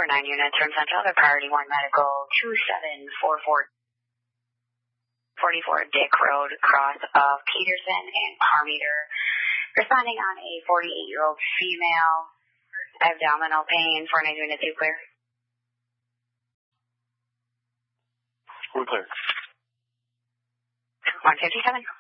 units from Central to Priority 1 Medical 2744 Dick Road, cross of Peterson and Parmeter. Responding on a 48-year-old female, abdominal pain, 490 units, you clear? We're clear. 157.